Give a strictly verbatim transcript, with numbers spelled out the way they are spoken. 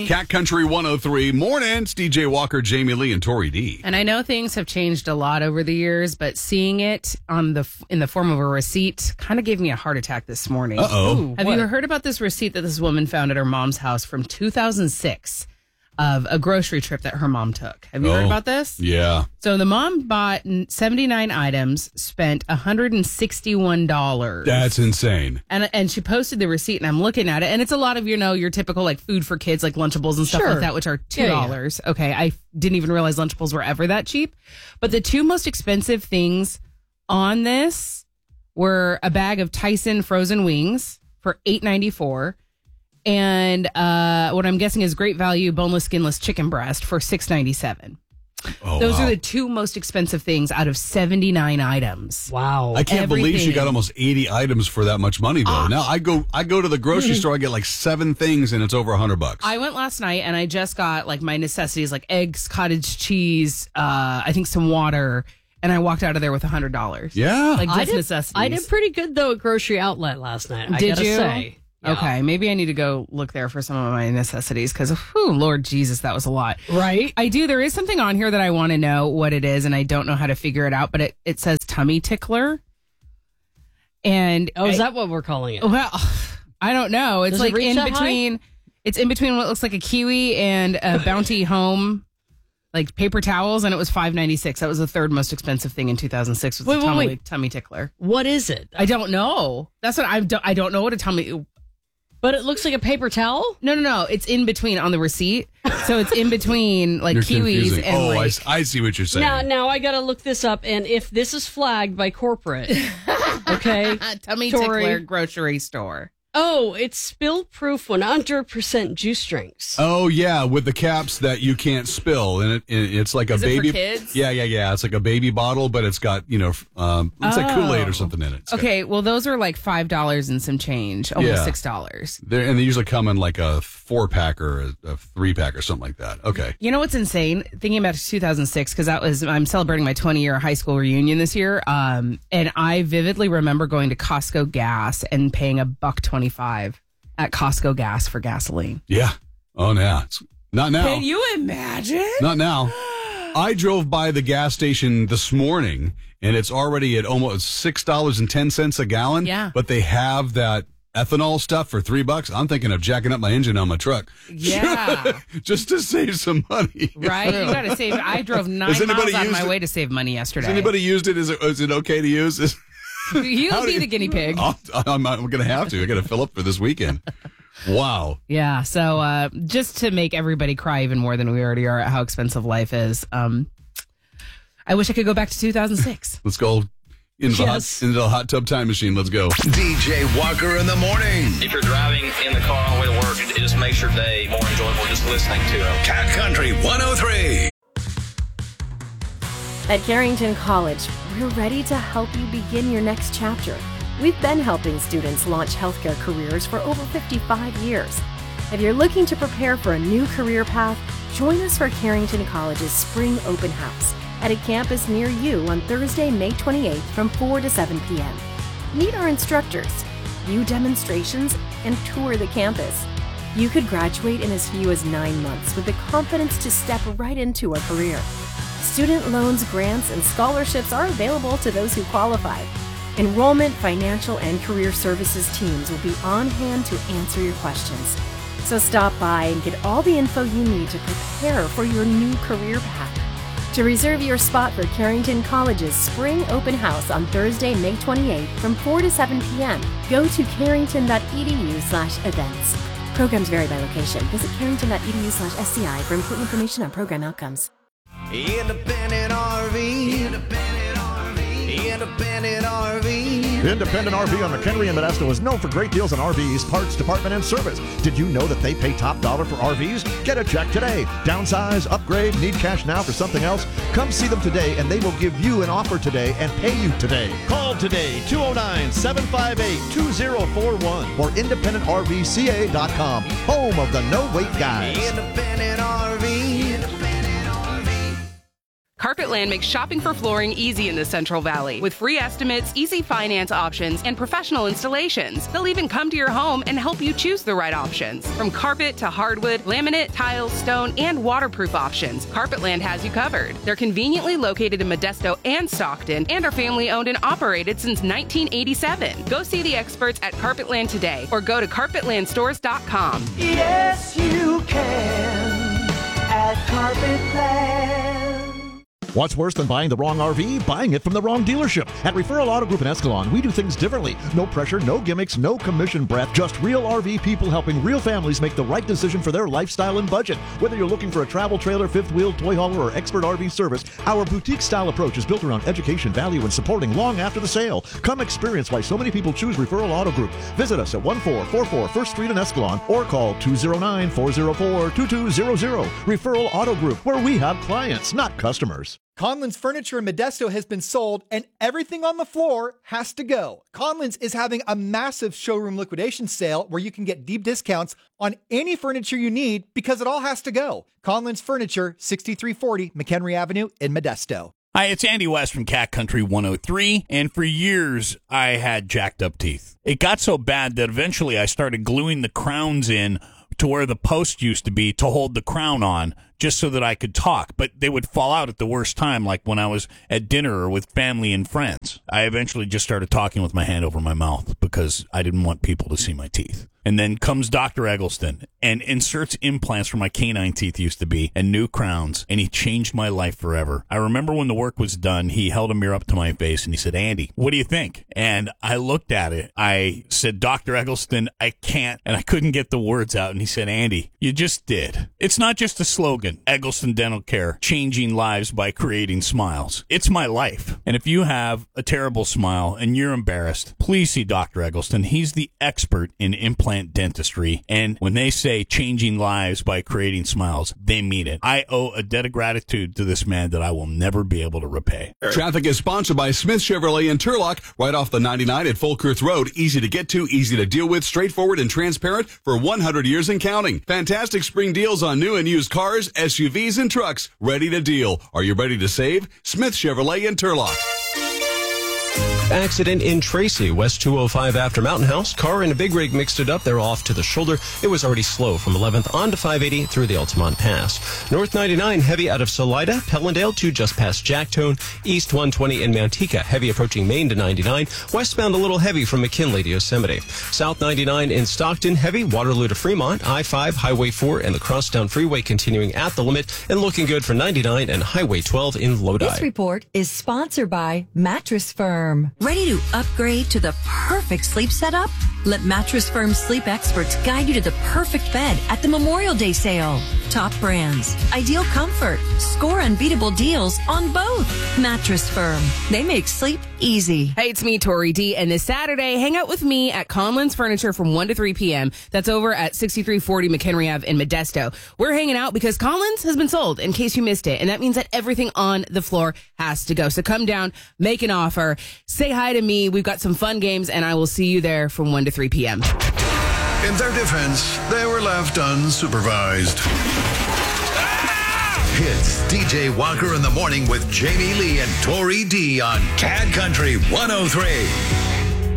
morning. Cat Country one oh three. Morning. It's D J Walker, Jamie Lee, and Tori D. And I know things have changed a lot over the years, but seeing it on the in the form of a receipt kind of gave me a heart attack this morning. Uh-oh. Have what? you heard about this receipt that this woman found at her mom's house from two thousand six of a grocery trip that her mom took? Have you Oh, heard about this? Yeah. So the mom bought seventy-nine items, spent one hundred sixty-one dollars. That's insane. And and she posted the receipt, and I'm looking at it, and it's a lot of, you know, your typical like food for kids, like Lunchables and stuff Sure. like that, which are two Yeah, dollars. yeah. Okay, I didn't even realize Lunchables were ever that cheap. But the two most expensive things on this were a bag of Tyson frozen wings for eight ninety-four, and uh, what I'm guessing is great value boneless, skinless chicken breast for six ninety-seven. Oh, Those wow. are the two most expensive things out of seventy-nine items. Wow. I can't believe she everything. got almost eighty items for that much money, though. Ah. Now I go I go to the grocery store, I get like seven things, and it's over one hundred bucks. I went last night and I just got like my necessities, like eggs, cottage cheese, uh, I think some water, and I walked out of there with a hundred dollars. yeah. like I just did, necessities. I did pretty good, though, at Grocery Outlet last night. I Did gotta you? say. Yeah. Okay, maybe I need to go look there for some of my necessities because, whew, Lord Jesus, that was a lot. Right? I do. There is something on here that I want to know what it is, and I don't know how to figure it out. But it, it says tummy tickler, and Oh, is I- that what we're calling it? Well, I don't know. It's Does it like reach in that high? between. It's in between what looks like a kiwi and a Bounty Home, like paper towels, and it was five ninety six. That was the third most expensive thing in two thousand six. Was Wait, the wait, tummy, wait. tummy tickler. What is it? I don't know. That's what I don't. I don't know what a tummy. But it looks like a paper towel? No, no, no. It's in between on the receipt, so it's in between like You're kiwis confusing. and oh, I like. s- I, see what you're saying. Now, now I got to look this up. And if this is flagged by corporate, okay? Tummy Tori. tickler grocery store. Oh, it's spill proof one hundred percent juice drinks. Oh yeah, with the caps that you can't spill, and it, it it's like a Is it for baby. kids? Yeah, yeah, yeah. It's like a baby bottle, but it's got you know, f- um, it's like Kool Aid Oh. or something in it. It's got- Okay, well those are like five dollars and some change, almost Yeah. six dollars. they're, and they usually come in like a four pack or a, a three pack or something like that. Okay. You know what's insane? Thinking about two thousand six, because that was, I'm celebrating my twenty year high school reunion this year. Um, and I vividly remember going to Costco gas and paying a buck twenty-five at Costco gas for gasoline. Yeah. Oh, yeah. It's, not now. Can you imagine? Not now. I drove by the gas station this morning, and it's already at almost six dollars and ten cents a gallon. Yeah. But they have that ethanol stuff for three bucks. I'm thinking of jacking up my engine on my truck. Yeah. Just to save some money. Right? You got to save. I drove nine Has anybody miles out of used my it? way to save money yesterday. Has anybody used it? Is it, is it okay to use? Is, You'll how be do- the guinea pig. I'll, I'm, I'm going to have to. I got to fill up for this weekend. Wow. Yeah. So uh, just to make everybody cry even more than we already are at how expensive life is, um, I wish I could go back to two thousand six. Let's go into, the, Yes. hot, into the hot tub time machine. Let's go. D J Walker in the morning. If you're driving in the car on the way to work, it just makes your day more enjoyable just listening to them. Cat Country one oh three. At Carrington College, we're ready to help you begin your next chapter. We've been helping students launch healthcare careers for over fifty-five years. If you're looking to prepare for a new career path, join us for Carrington College's Spring Open House at a campus near you on Thursday, May twenty-eighth from four to seven p.m. Meet our instructors, view demonstrations, and tour the campus. You could graduate in as few as nine months with the confidence to step right into a career. Student loans, grants, and scholarships are available to those who qualify. Enrollment, financial, and career services teams will be on hand to answer your questions. So stop by and get all the info you need to prepare for your new career path. To reserve your spot for Carrington College's Spring Open House on Thursday, May twenty-eighth from four to seven p.m., go to carrington.edu slash events. Programs vary by location. Visit carrington.edu slash SCI for important information on program outcomes. Independent R V. Independent R V. Independent R V. Independent R V on McHenry and Modesto is known for great deals on R Vs, parts, department, and service. Did you know that they pay top dollar for R Vs? Get a check today. Downsize, upgrade, need cash now for something else? Come see them today and they will give you an offer today and pay you today. Call today, two oh nine, seven five eight, two oh four one or independent R V C A dot com, home of the no-wait guys. Independent R V. Independent R V. Carpetland makes shopping for flooring easy in the Central Valley with free estimates, easy finance options, and professional installations. They'll even come to your home and help you choose the right options. From carpet to hardwood, laminate, tile, stone, and waterproof options, Carpetland has you covered. They're conveniently located in Modesto and Stockton and are family owned and operated since nineteen eighty-seven. Go see the experts at Carpetland today or go to carpetland stores dot com. Yes, you can at Carpetland. What's worse than buying the wrong R V? Buying it from the wrong dealership. At Referral Auto Group in Escalon, we do things differently. No pressure, no gimmicks, no commission breath. Just real R V people helping real families make the right decision for their lifestyle and budget. Whether you're looking for a travel trailer, fifth wheel, toy hauler, or expert R V service, our boutique-style approach is built around education, value, and supporting long after the sale. Come experience why so many people choose Referral Auto Group. Visit us at one four four four First Street in Escalon or call two oh nine, four oh four, two two zero zero. Referral Auto Group, where we have clients, not customers. Conlon's Furniture in Modesto has been sold, and everything on the floor has to go. Conlon's is having a massive showroom liquidation sale where you can get deep discounts on any furniture you need because it all has to go. Conlon's Furniture, sixty-three forty McHenry Avenue in Modesto. Hi, it's Andy West from Cat Country one oh three, and for years I had jacked up teeth. It got so bad that eventually I started gluing the crowns in to where the post used to be to hold the crown on, just so that I could talk, but they would fall out at the worst time, like when I was at dinner or with family and friends. I eventually just started talking with my hand over my mouth because I didn't want people to see my teeth. And then comes Doctor Eggleston and inserts implants where my canine teeth used to be and new crowns, and he changed my life forever. I remember when the work was done, he held a mirror up to my face and he said, "Andy, what do you think?" And I looked at it. I said, "Doctor Eggleston, I can't." And I couldn't get the words out. And he said, "Andy, you just did." It's not just a slogan. Eggleston Dental Care, changing lives by creating smiles. It's my life. And if you have a terrible smile and you're embarrassed, please see Doctor Eggleston. He's the expert in implant dentistry, and when they say changing lives by creating smiles, they mean it. I owe a debt of gratitude to this man that I will never be able to repay. Traffic is sponsored by Smith Chevrolet in Turlock, right off the ninety-nine at Folkerth Road. Easy to get to, easy to deal with, straightforward and transparent for one hundred years and counting. Fantastic spring deals on new and used cars, S U Vs, and trucks. Ready to deal. Are you ready to save? Smith Chevrolet in Turlock. Accident in Tracy, West two oh five after Mountain House. Car and a big rig mixed it up. They're off to the shoulder. It was already slow from eleventh on to five eighty through the Altamont Pass. North ninety-nine, heavy out of Salida, Pellendale to just past Jacktone. East one twenty in Manteca, heavy approaching Maine to ninety-nine. Westbound a little heavy from McKinley to Yosemite. South ninety-nine in Stockton, heavy. Waterloo to Fremont. I five, Highway four, and the Crosstown Freeway continuing at the limit. And looking good for ninety-nine and Highway twelve in Lodi. This report is sponsored by Mattress Firm. Ready to upgrade to the perfect sleep setup? Let Mattress Firm sleep experts guide you to the perfect bed at the Memorial Day sale. Top brands, ideal comfort, score unbeatable deals on both. Mattress Firm. They make sleep easy. Hey, it's me, Tori D, and this Saturday, hang out with me at Conlon's Furniture from one to three p.m. That's over at sixty-three forty McHenry Ave in Modesto. We're hanging out because Conlon's has been sold, in case you missed it, and that means that everything on the floor has to go. So come down, make an offer, say hi to me. We've got some fun games, and I will see you there from one to three p.m. In their defense, they were left unsupervised. It's D J Walker in the morning with Jamie Lee and Tori D on Cat Country one oh three.